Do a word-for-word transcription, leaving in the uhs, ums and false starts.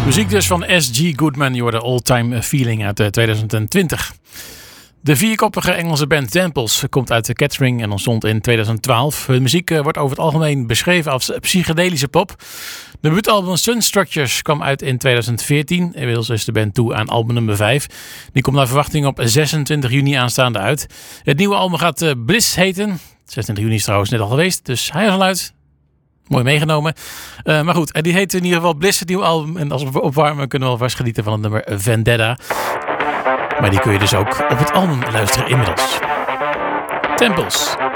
Muziek dus van S G Goodman, je hoorde All Time Feeling uit twintig twintig. De vierkoppige Engelse band Temples komt uit Kettering en ontstond in twintig twaalf. De muziek wordt over het algemeen beschreven als psychedelische pop. De debuutalbum Sun Structures kwam uit in twintig veertien. Inmiddels is de band toe aan album nummer vijf. Die komt naar verwachting op zesentwintig juni aanstaande uit. Het nieuwe album gaat Bliss heten. zesentwintig juni is trouwens net al geweest, dus hij is al uit. Mooi meegenomen. Uh, maar goed, die heet in ieder geval Bliss, het nieuwe album. En als we opwarmen kunnen we alvast genieten van het nummer Vendetta. Maar die kun je dus ook op het album luisteren inmiddels. Temples.